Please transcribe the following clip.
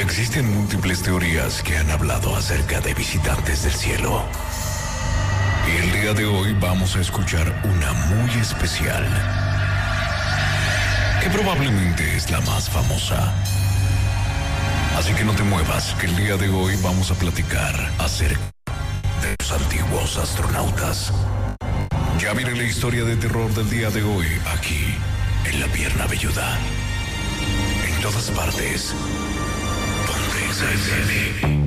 Existen múltiples teorías que han hablado acerca de visitantes del cielo. Y el día de hoy vamos a escuchar una muy especial, que probablemente es la más famosa. Así que no te muevas, que el día de hoy vamos a platicar acerca de los antiguos astronautas. Ya viene la historia de terror del día de hoy, aquí, en La Pierna Velluda. En todas partes. Ponte XFM.